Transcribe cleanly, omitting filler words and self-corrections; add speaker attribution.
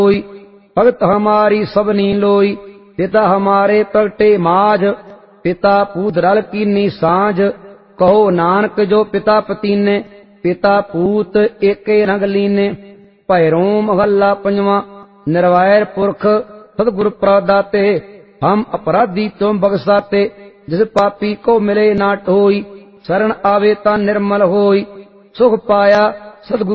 Speaker 1: होई। भगत हमारी सबनी लोई, पिता हमारे प्रगटे माझ। पिता पूत रल कीनी सांझ, कहो नानक जो पिता पतीने। पिता पूत एके रंग लीने। भैरों महला पंजवा। निर्वैर पुरख सतगुर प्रदाते, हम अपराधी तुम बख्शाते। जिस पापी को मिले ना टोई, शरण आवे ता निर्मल होई। सुख पाया सतगुरु